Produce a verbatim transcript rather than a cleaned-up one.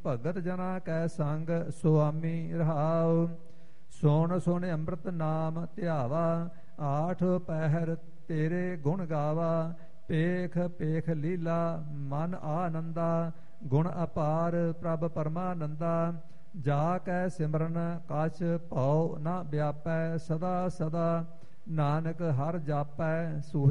ਭਗਤ ਜਨਾ ਕੈ ਸੰਗ ਸੁਆਮੀ ਰਹਾਉ। ਸੋਣ ਸੁਣ ਅੰਮ੍ਰਿਤ ਨਾਮ ਧਿਆਵਾ, ਆਠ ਪਹਿਰ ਤੇਰੇ ਗੁਣ ਗਾਵਾ। ਪੇਖ ਪੇਖ ਲੀਲਾ ਮਨ ਆਨੰਦਾ, ਗੁਣ ਅਪਾਰ ਪ੍ਰਭ ਪਰਮਾਨੰਦਾ। ਜਾ ਕੈ ਸਿਮਰਨ ਕਛ ਭਉ ਨ ਵਿਆਪੈ, ਸਦਾ ਸਦਾ ਨਾਨਕ ਹਰ ਜਾਪੈ। ਸੂਹੀ